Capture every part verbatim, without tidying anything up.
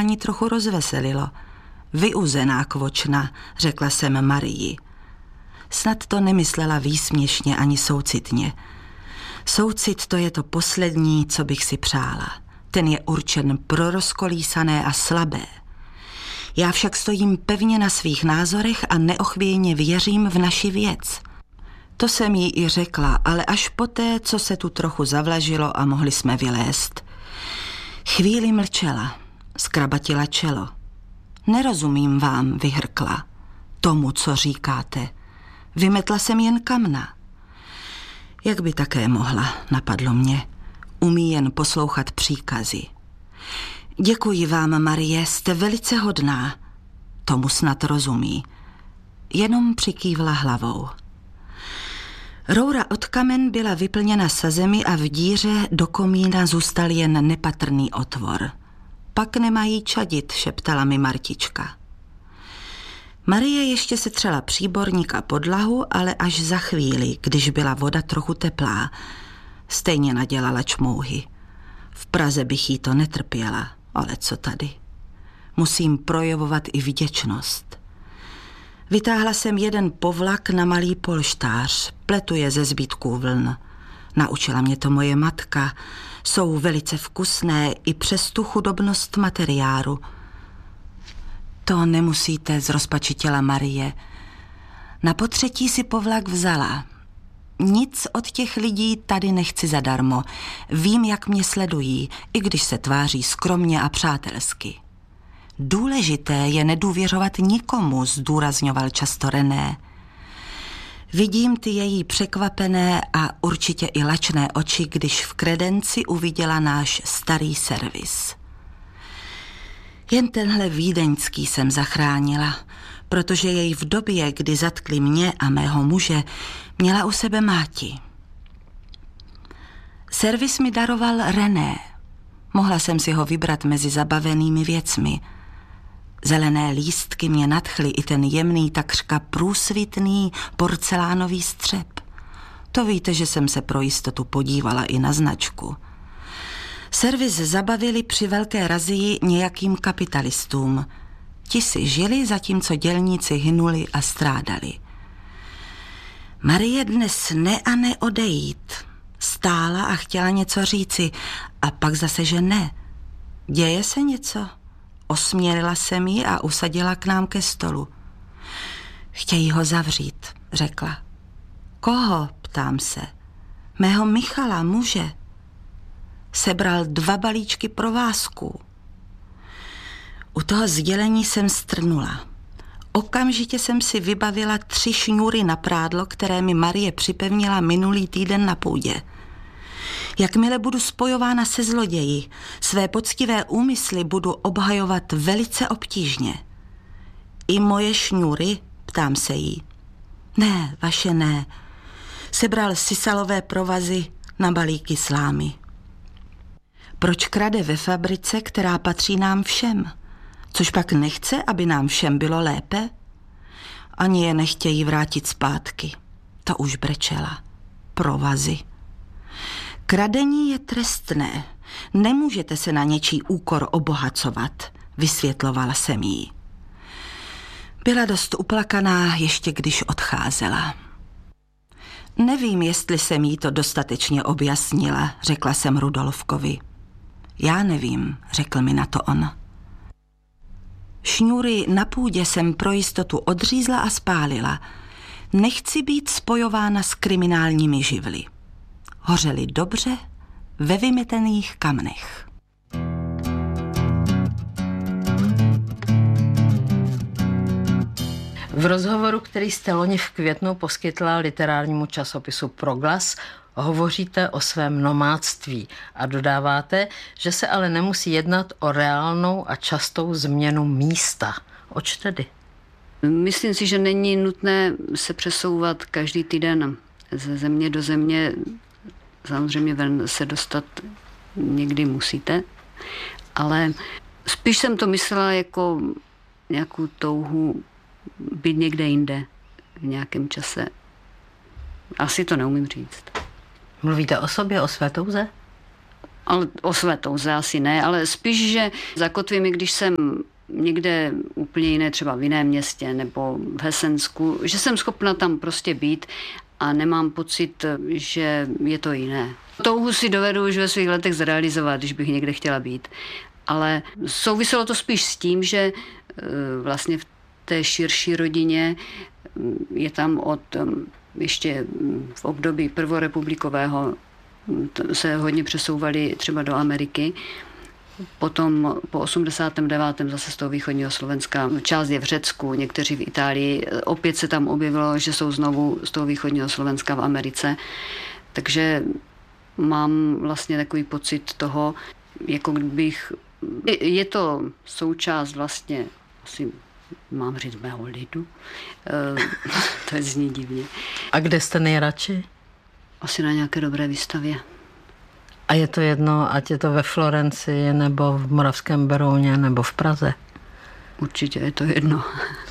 ani trochu rozveselilo. Vyuzená kvočna, řekla jsem Marii. Snad to nemyslela výsměšně ani soucitně. Soucit to je to poslední, co bych si přála. Ten je určen pro rozkolísané a slabé. Já však stojím pevně na svých názorech a neochvějně věřím v naši věc. To jsem jí i řekla, ale až poté, co se tu trochu zavlažilo a mohli jsme vylézt. Chvíli mlčela, zkrabatila čelo. Nerozumím vám, vyhrkla, tomu, co říkáte. Vymetla jsem jen kamna. Jak by také mohla, napadlo mě. Umí jen poslouchat příkazy. Děkuji vám, Marie, jste velice hodná. Tomu snad rozumí. Jenom přikývla hlavou. Roura od kamen byla vyplněna sazemi a v díře do komína zůstal jen nepatrný otvor. Pak nemají čadit, šeptala mi Martička. Marie ještě se třela příborník a podlahu, ale až za chvíli, když byla voda trochu teplá. Stejně nadělala čmouhy. V Praze bych jí to netrpěla, ale co tady? Musím projevovat i vděčnost. Vytáhla jsem jeden povlak na malý polštář, pletu je ze zbytků vln. Naučila mě to moje matka, jsou velice vkusné i přes tu chudobnost materiálu. To nemusíte, zrozpačitila Marie. Na potřetí si povlak vzala. Nic od těch lidí tady nechci zadarmo. Vím, jak mě sledují, i když se tváří skromně a přátelsky. Důležité je nedůvěřovat nikomu, zdůrazňoval často René. Vidím ty její překvapené a určitě i lačné oči, když v kredenci uviděla náš starý servis. Jen tenhle vídeňský jsem zachránila, protože jej v době, kdy zatkli mě a mého muže, měla u sebe máti. Servis mi daroval René. Mohla jsem si ho vybrat mezi zabavenými věcmi. Zelené lístky mě nadchly i ten jemný, takřka průsvitný porcelánový střep. To víte, že jsem se pro jistotu podívala i na značku. Servis zabavili při velké razii nějakým kapitalistům. Ti si žili, zatímco dělníci hynuli a strádali. Marie dnes ne a ne odejít. Stála a chtěla něco říci, a pak zase, že ne. Děje se něco? Osměrila jsem ji a usadila k nám ke stolu. Chtějí ho zavřít, řekla. Koho, ptám se. Mého Michala, muže. Sebral dva balíčky provázků. U toho sdělení jsem strnula. Okamžitě jsem si vybavila tři šňůry na prádlo, které mi Marie připevnila minulý týden na půdě. Jakmile budu spojována se zloději, své poctivé úmysly budu obhajovat velice obtížně. I moje šňůry, ptám se jí. Ne, vaše ne. Sebral sisalové provazy na balíky slámy. Proč krade ve fabrice, která patří nám všem? Což pak nechce, aby nám všem bylo lépe? Ani je nechtějí vrátit zpátky. To už brečela. Provazy. Kradení je trestné. Nemůžete se na něčí úkor obohacovat, vysvětlovala jsem jí. Byla dost uplakaná, ještě když odcházela. Nevím, jestli jsem jí to dostatečně objasnila, řekla jsem Rudolfkovi. Já nevím, řekl mi na to on. Šňůry na půdě jsem pro jistotu odřízla a spálila. Nechci být spojována s kriminálními živly. Hořely dobře ve vymetených kamnech. V rozhovoru, který jste loni v květnu poskytla literárnímu časopisu Proglas, hovoříte o svém nomádství a dodáváte, že se ale nemusí jednat o reálnou a častou změnu místa. Oč tedy? Myslím si, že není nutné se přesouvat každý týden ze země do země. Samozřejmě ven se dostat někdy musíte, ale spíš jsem to myslela jako nějakou touhu být někde jinde v nějakém čase. Asi to neumím říct. Mluvíte o sobě, o své touze? Ale o své touze asi ne, ale spíš, že zakotvím, když jsem někde úplně jiné, třeba v jiném městě nebo v Hesensku, že jsem schopna tam prostě být a nemám pocit, že je to jiné. Touhu si dovedu už ve svých letech zrealizovat, když bych někde chtěla být. Ale souviselo to spíš s tím, že vlastně v té širší rodině je tam od ještě v období prvorepublikového se hodně přesouvali třeba do Ameriky. Potom po osmdesátém devátém zase z toho východního Slovenska. Část je v Řecku, někteří v Itálii. Opět se tam objevilo, že jsou znovu z toho východního Slovenska v Americe. Takže mám vlastně takový pocit toho, jako kdybych... Je to součást vlastně, asi mám říct mého lidu. To je zní divně. A kde jste nejradši? Asi na nějaké dobré výstavě. A je to jedno, ať je to ve Florencii, nebo v Moravském Berouně, nebo v Praze? Určitě je to jedno.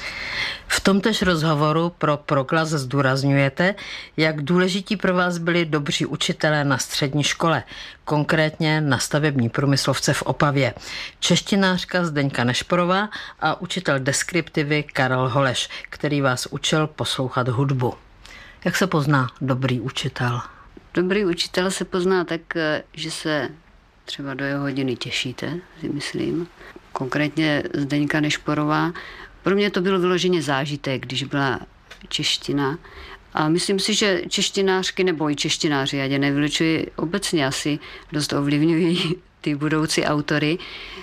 V tomtéž rozhovoru pro Proglas zdůrazňujete, jak důležití pro vás byli dobří učitelé na střední škole, konkrétně na stavební průmyslovce v Opavě. Češtinářka Zdeňka Nešporová a učitel deskriptivy Karel Holeš, který vás učil poslouchat hudbu. Jak se pozná dobrý učitel? Dobrý učitel se pozná tak, že se třeba do jeho hodiny těšíte, si myslím. Konkrétně Zdeňka Nešporová. Pro mě to bylo vyloženě zážitek, když byla čeština. A myslím si, že češtinářky nebo i češtináři, já je nevylučuji, obecně asi dost ovlivňují ty budoucí autory,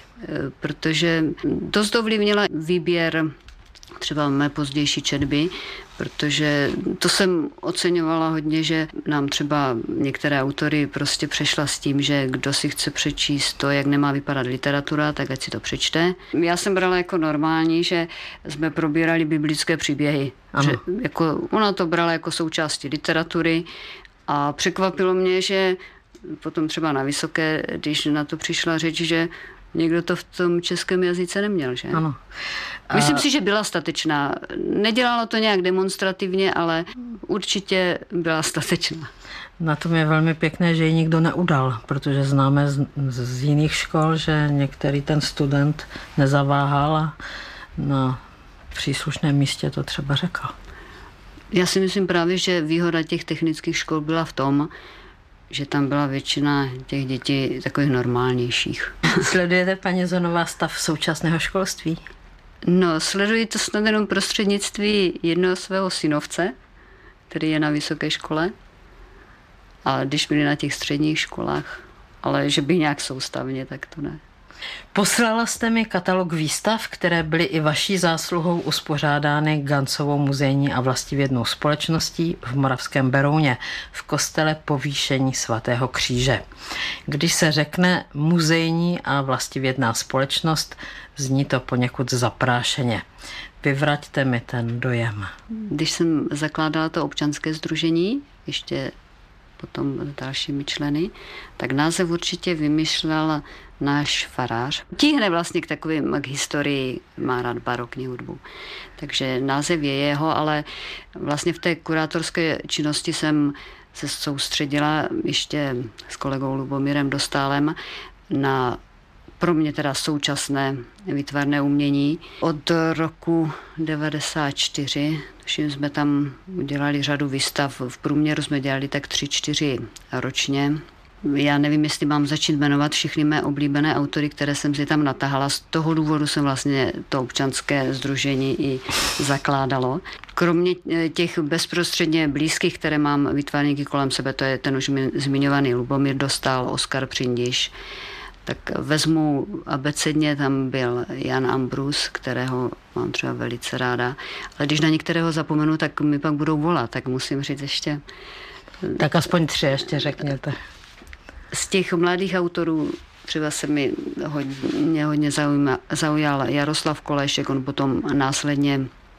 protože dost ovlivnila výběr třeba mé pozdější četby, protože to jsem oceňovala hodně, že nám třeba některé autory prostě přešla s tím, že kdo si chce přečíst to, jak nemá vypadat literatura, tak ať si to přečte. Já jsem brala jako normální, že jsme probírali biblické příběhy. Že jako, ona to brala jako součástí literatury a překvapilo mě, že potom třeba na vysoké, když na to přišla řeč, že někdo to v tom českém jazyce neměl, že? Ano. A... Myslím si, že byla statečná. Nedělala to nějak demonstrativně, ale určitě byla statečná. Na tom je velmi pěkné, že ji nikdo neudal, protože známe z, z jiných škol, že některý ten student nezaváhal a na příslušném místě to třeba řekl. Já si myslím právě, že výhoda těch technických škol byla v tom, že tam byla většina těch dětí takových normálnějších. Sledujete, paní Zonová, stav současného školství? No, sleduji to snad jenom prostřednictví jednoho svého synovce, který je na vysoké škole. A když byli na těch středních školách, ale že by nějak soustavně, tak to ne. Poslala jste mi katalog výstav, které byly i vaší zásluhou uspořádány Gancovou muzejní a vlastivědnou společností v Moravském Berouně v kostele Povýšení svatého kříže. Když se řekne muzejní a vlastivědná společnost, zní to poněkud zaprášeně. Vyvraťte mi ten dojem. Když jsem zakládala to občanské sdružení, ještě potom s dalšími členy, tak název určitě vymýšlel náš farář. Tíhne vlastně k takovým, k historii, má rád barokní hudbu. Takže název je jeho, ale vlastně v té kurátorské činnosti jsem se soustředila ještě s kolegou Lubomírem Dostálem na pro mě teda současné výtvarné umění. Od roku devadesát čtyři, všim jsme tam udělali řadu výstav, v průměru jsme dělali tak tři, čtyři ročně. Já nevím, jestli mám začít jmenovat všechny mé oblíbené autory, které jsem si tam natahala. Z toho důvodu jsem vlastně to občanské sdružení i zakládalo. Kromě těch bezprostředně blízkých, které mám výtvarníky kolem sebe, to je ten už zmiňovaný Lubomír Dostál, Oskar Přindiš, tak vezmu abecedně, tam byl Jan Ambrus, kterého mám třeba velice ráda. Ale když na některého zapomenu, tak mi pak budou volat, tak musím říct ještě. Tak aspoň tři ještě řekněte. Z těch mladých autorů třeba se mi hodně, hodně zaujma, zaujal Jaroslav Kolešek, on potom následně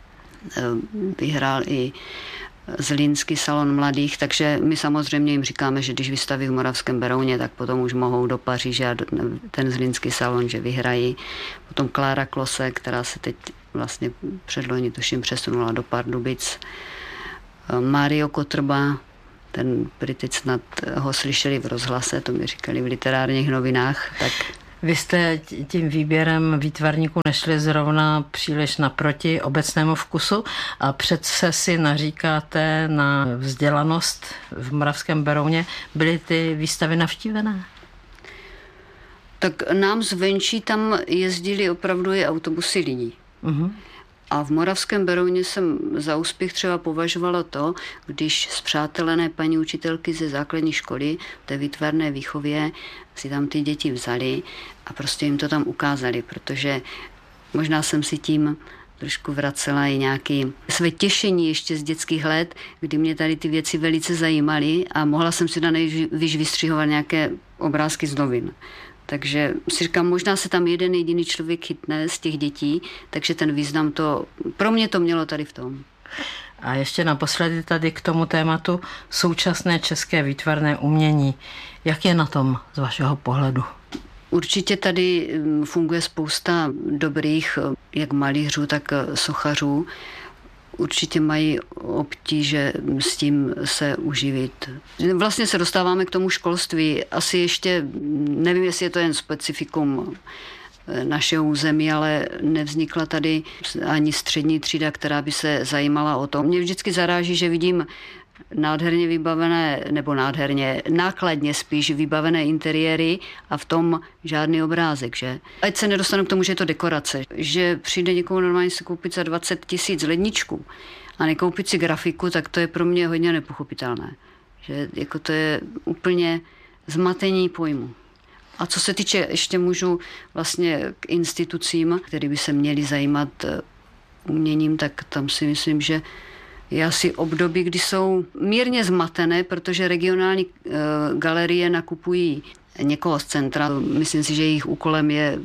vyhrál i Zlínský salon mladých, takže my samozřejmě jim říkáme, že když vystaví v Moravském Berouně, tak potom už mohou do Paříže a ten Zlínský salon, že vyhrají. Potom Klára Klose, která se teď vlastně předloni tuším přesunula do Pardubic. Mário Kotrba, ten prý teď snad ho slyšeli v rozhlase, to mi říkali v literárních novinách, tak... Vy jste tím výběrem výtvarníků nešli zrovna příliš naproti obecnému vkusu a přece si naříkáte na vzdělanost v Moravském Berouně. Byly ty výstavy navštívené? Tak nám zvenčí tam jezdili opravdu i autobusy lidí. Uh-huh. A v Moravském Berouně jsem za úspěch třeba považovala to, když spřátelené paní učitelky ze základní školy té výtvarné výchově si tam ty děti vzali a prostě jim to tam ukázali, protože možná jsem si tím trošku vracela i nějaké své těšení ještě z dětských let, kdy mě tady ty věci velice zajímaly a mohla jsem si tam nejvíc vystřihovat nějaké obrázky z novin. Takže si říkám, možná se tam jeden jediný člověk chytne z těch dětí, takže ten význam to, pro mě to mělo tady v tom. A ještě naposledy tady k tomu tématu současné české výtvarné umění. Jak je na tom z vašeho pohledu? Určitě tady funguje spousta dobrých jak malířů, tak sochařů. Určitě mají obtíže s tím se uživit. Vlastně se dostáváme k tomu školství. Asi ještě, nevím, jestli je to jen specifikum našeho území, ale nevznikla tady ani střední třída, která by se zajímala o to. Mě vždycky zaráží, že vidím nádherně vybavené, nebo nádherně, nákladně spíš vybavené interiéry a v tom žádný obrázek, že? Ať se nedostanu k tomu, že je to dekorace, že přijde někomu normálně si koupit za dvacet tisíc ledničku a nekoupit si grafiku, tak to je pro mě hodně nepochopitelné. Že jako to je úplně zmatení pojmu. A co se týče, ještě můžu vlastně k institucím, které by se měly zajímat uměním, tak tam si myslím, že je asi období, kdy jsou mírně zmatené, protože regionální e, galerie nakupují někoho z centra. Myslím si, že jejich úkolem je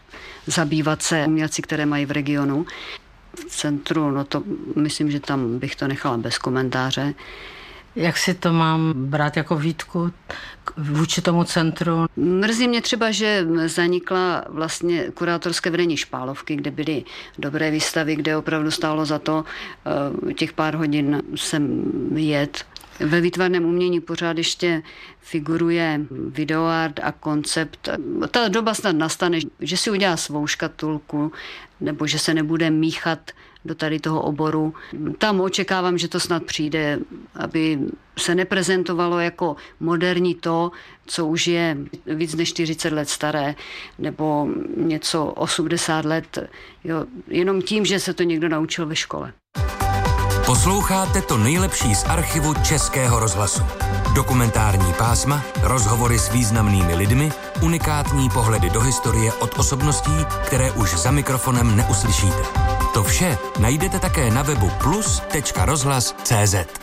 zabývat se umělci, které mají v regionu. V centru, no to myslím, že tam bych to nechala bez komentáře. Jak si to mám brát jako výtku vůči tomu centru? Mrzí mě třeba, že zanikla vlastně kurátorské vedení Špálovky, kde byly dobré výstavy, kde opravdu stálo za to těch pár hodin sem jet. Ve výtvarném umění pořád ještě figuruje videoart a koncept. Ta doba snad nastane, že si udělá svou škatulku, nebo že se nebude míchat do tady toho oboru. Tam očekávám, že to snad přijde, aby se neprezentovalo jako moderní to, co už je víc než čtyřicet let staré, nebo něco osmdesát let, jo, jenom tím, že se to někdo naučil ve škole. Posloucháte to nejlepší z archivu Českého rozhlasu. Dokumentární pásma, rozhovory s významnými lidmi, unikátní pohledy do historie od osobností, které už za mikrofonem neuslyšíte. To vše najdete také na webu plus tečka rozhlas tečka cé zet.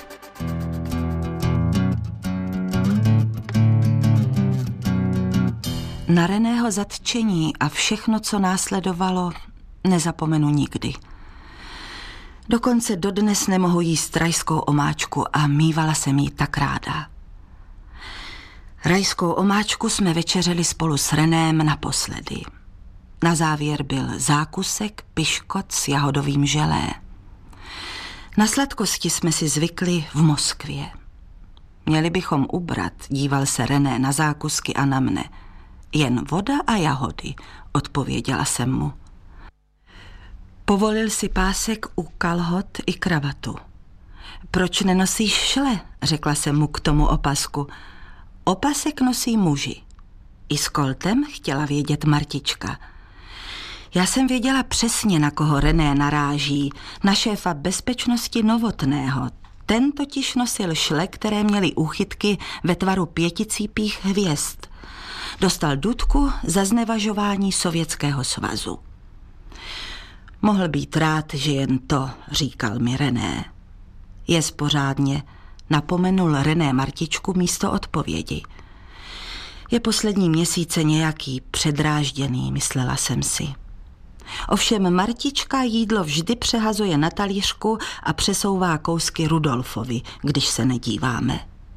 Na Reného zatčení a všechno, co následovalo, nezapomenu nikdy. Dokonce dodnes nemohu jíst rajskou omáčku a mívala jsem jí tak ráda. Rajskou omáčku jsme večeřeli spolu s Reném naposledy. Na závěr byl zákusek, piškot s jahodovým želé. Na sladkosti jsme si zvykli v Moskvě. Měli bychom ubrat, díval se René na zákusky a na mne. Jen voda a jahody, odpověděla jsem mu. Povolil si pásek u kalhot i kravatu. Proč nenosíš šle, řekla jsem mu k tomu opasku. Opasek nosí muži. I s koltem, chtěla vědět Martička. Já jsem věděla přesně, na koho René naráží, na šéfa bezpečnosti Novotného. Ten totiž nosil šle, které měly úchytky ve tvaru pěticípých hvězd. Dostal dudku za znevažování Sovětského svazu. Mohl být rád, že jen to, říkal mi René. Jest pořádně, napomenul René Martičku místo odpovědi. Je poslední měsíce nějaký předrážděný, myslela jsem si. Ovšem Martička jídlo vždy přehazuje na talířku a přesouvá kousky Rudolfovi, když se nedíváme.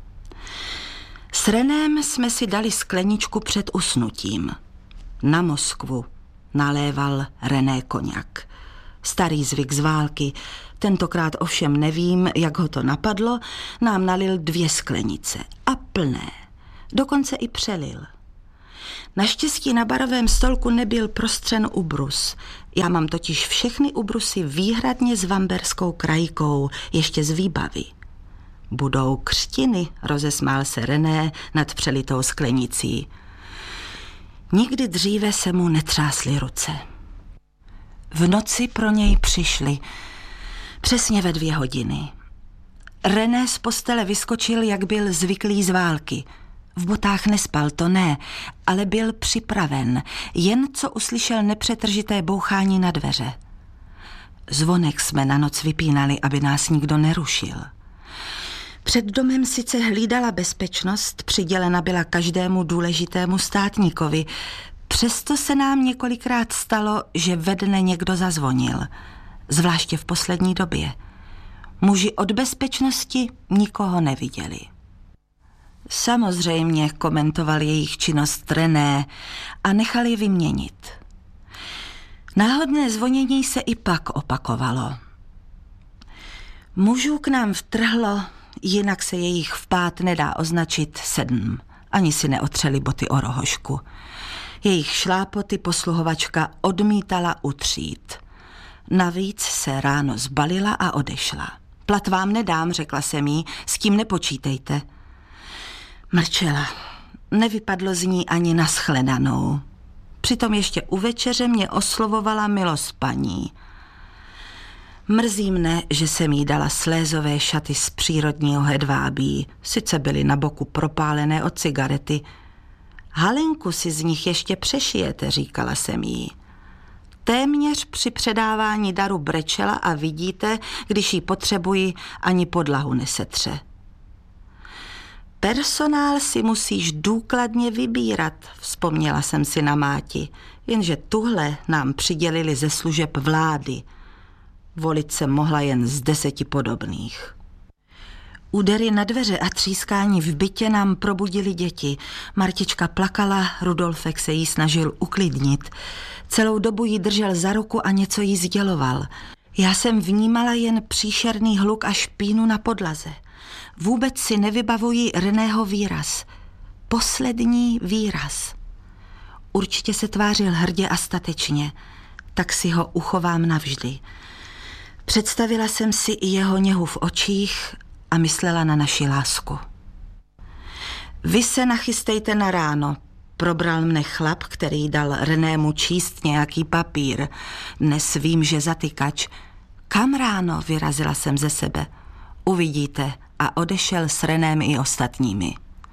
S Reném jsme si dali skleničku před usnutím. Na Moskvu naléval René koňak. Starý zvyk z války. Tentokrát ovšem nevím, jak ho to napadlo, nám nalil dvě sklenice. A plné. Dokonce i přelil. Naštěstí na barovém stolku nebyl prostřen ubrus. Já mám totiž všechny ubrusy výhradně s vamberskou krajkou, ještě z výbavy. Budou křtiny, rozesmál se René nad přelitou sklenicí. Nikdy dříve se mu netřásly ruce. V noci pro něj přišli. Přesně ve dvě hodiny. René z postele vyskočil, jak byl zvyklý z války. V botách nespal, to ne, ale byl připraven, jen co uslyšel nepřetržité bouchání na dveře. Zvonek jsme na noc vypínali, aby nás nikdo nerušil. Před domem sice hlídala bezpečnost, přidělena byla každému důležitému státníkovi, přesto se nám několikrát stalo, že ve dne někdo zazvonil, zvláště v poslední době. Muži od bezpečnosti nikoho neviděli. Samozřejmě komentoval jejich činnost René a nechal je vyměnit. Náhodné zvonění se i pak opakovalo. Mužů k nám vtrhlo, jinak se jejich vpád nedá označit, sedm. Ani si neotřeli boty o rohošku. Jejich šlápoty posluhovačka odmítala utřít. Navíc se ráno zbalila a odešla. Plat vám nedám, řekla jsem jí, s tím nepočítejte. Mlčela. Nevypadlo z ní ani naschledanou. Přitom ještě u večeře mě oslovovala milost paní. Mrzí mne, že jsem jí dala slézové šaty z přírodního hedvábí. Sice byly na boku propálené od cigarety. Halenku si z nich ještě přešijete, říkala jsem jí. Téměř při předávání daru brečela a vidíte, když ji potřebuji, ani podlahu nesetře. Personál si musíš důkladně vybírat, vzpomněla jsem si na máti, jenže tuhle nám přidělili ze služeb vlády. Volit se mohla jen z deseti podobných. Údery na dveře a třískání v bytě nám probudili děti. Martička plakala, Rudolfek se jí snažil uklidnit. Celou dobu jí držel za ruku a něco jí sděloval. Já jsem vnímala jen příšerný hluk a špínu na podlaze. Vůbec si nevybavuji Reného výraz. Poslední výraz. Určitě se tvářil hrdě a statečně, tak si ho uchovám navždy. Představila jsem si i jeho něhu v očích a myslela na naši lásku. Vy se nachystejte na ráno, probral mne chlap, který dal Renému číst nějaký papír. Dnes vím, že zatykač. Kam ráno, vyrazila jsem ze sebe. Uvidíte, a odešel s Reném i ostatními.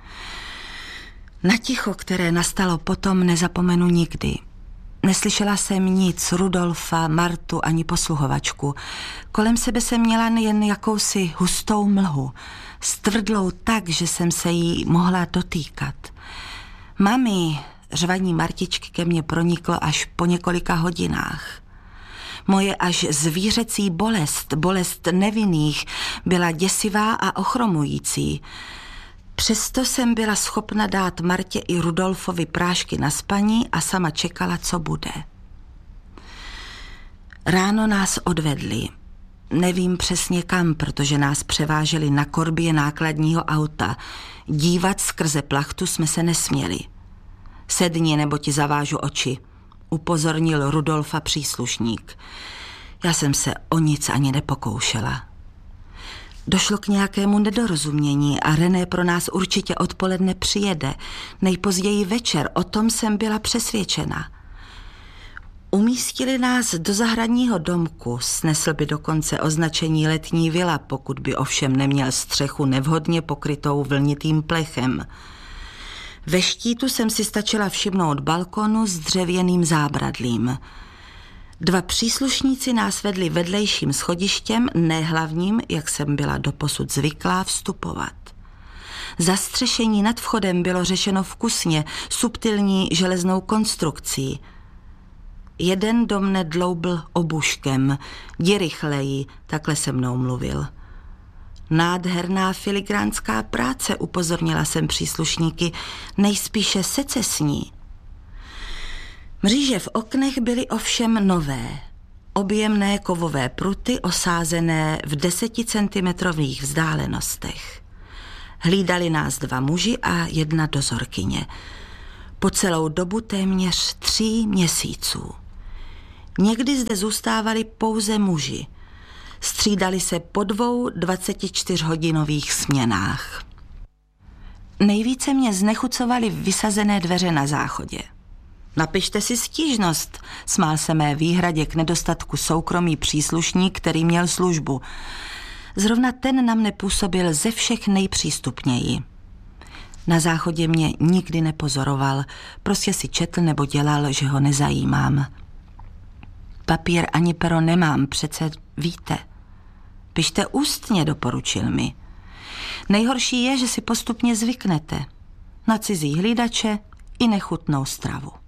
Na ticho, které nastalo potom, nezapomenu nikdy. Neslyšela jsem nic, Rudolfa, Martu ani posluhovačku. Kolem sebe jsem měla jen jakousi hustou mlhu, stvrdlou tak, že jsem se jí mohla dotýkat. Mami, řvaní Martičky ke mně proniklo až po několika hodinách. Moje až zvířecí bolest, bolest nevinných, byla děsivá a ochromující. Přesto jsem byla schopna dát Martě i Rudolfovi prášky na spaní a sama čekala, co bude. Ráno nás odvedli. Nevím přesně kam, protože nás převáželi na korbě nákladního auta. Dívat skrze plachtu jsme se nesměli. Sedni, nebo ti zavážu oči, upozornil Rudolfa příslušník. Já jsem se o nic ani nepokoušela. Došlo k nějakému nedorozumění a René pro nás určitě odpoledne přijede. Nejpozději večer, o tom jsem byla přesvědčena. Umístili nás do zahradního domku, snesl by dokonce označení letní vila, pokud by ovšem neměl střechu nevhodně pokrytou vlnitým plechem. Ve štítu jsem si stačila všimnout balkonu s dřevěným zábradlím. Dva příslušníci nás vedli vedlejším schodištěm, ne hlavním, jak jsem byla doposud zvyklá vstupovat. Zastřešení nad vchodem bylo řešeno vkusně, subtilní železnou konstrukcí. Jeden do mne dloubl obuškem, jdi rychleji, takhle se mnou mluvil. Nádherná filigránská práce, upozornila jsem příslušníky, nejspíše secesní. Mříže v oknech byly ovšem nové. Objemné kovové pruty osázené v deseticentimetrových vzdálenostech. Hlídali nás dva muži a jedna dozorkyně. Po celou dobu téměř tří měsíců. Někdy zde zůstávali pouze muži. Střídali se po dvou dvacetičtyřhodinových směnách. Nejvíce mě znechucovaly vysazené dveře na záchodě. Napište si stížnost, smál se mé výhradě k nedostatku soukromý příslušník, který měl službu. Zrovna ten na mne působil ze všech nejpřístupněji. Na záchodě mě nikdy nepozoroval, prostě si četl nebo dělal, že ho nezajímám. Papír ani pero nemám, přece víte. Pište ústně, doporučil mi. Nejhorší je, že si postupně zvyknete na cizí hlídače i nechutnou stravu.